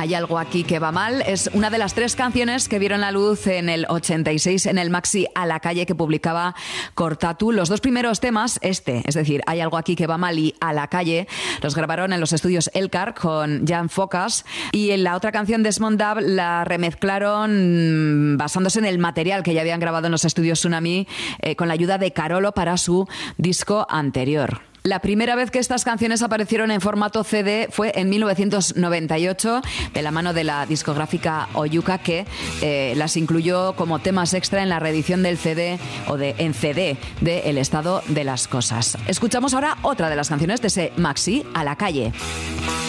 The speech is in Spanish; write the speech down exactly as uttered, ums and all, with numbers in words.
Hay algo aquí que va mal. Es una de las tres canciones que vieron la luz en el ochenta y seis en el maxi A la calle que publicaba Cortatu. Los dos primeros temas, este, es decir, Hay algo aquí que va mal y A la calle, los grabaron en los estudios Elcar con Jan Focas, y en la otra canción, Desmond Dub, la remezclaron basándose en el material que ya habían grabado en los estudios Tsunami eh, con la ayuda de Carolo para su disco anterior. La primera vez que estas canciones aparecieron en formato C D fue en mil novecientos noventa y ocho, de la mano de la discográfica Oyuka, que eh, las incluyó como temas extra en la reedición del C D o de en C D de El estado de las cosas. Escuchamos ahora otra de las canciones de ese maxi, A la calle.